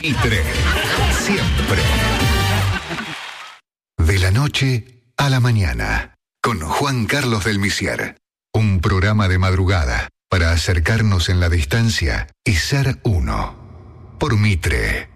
Mitre. Siempre. De la noche a la mañana. Con Juan Carlos del Misier. Un programa de madrugada para acercarnos en la distancia y ser uno. Por Mitre.